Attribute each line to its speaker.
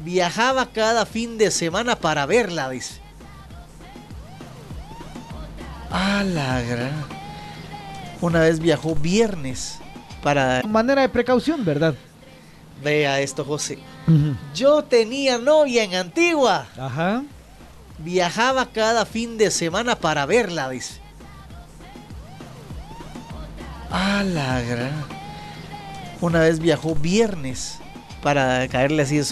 Speaker 1: Viajaba cada fin de semana para verla, dice. A la gran. Una vez viajó viernes para...
Speaker 2: Manera de precaución, ¿verdad?
Speaker 1: Vea esto, José. Yo tenía novia en Antigua.
Speaker 2: Ajá.
Speaker 1: Viajaba cada fin de semana para verla, dice. A la gran. Una vez viajó viernes para caerle así